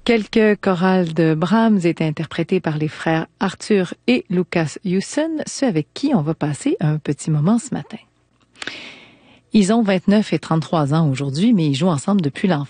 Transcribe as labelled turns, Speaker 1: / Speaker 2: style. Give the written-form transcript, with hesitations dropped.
Speaker 1: Quelques chorales de Brahms étaient interprétées par les frères Arthur et Lucas Hewson, ceux avec qui on va passer un petit moment ce matin. Ils ont 29 et 33 ans aujourd'hui, mais ils jouent ensemble depuis l'enfance.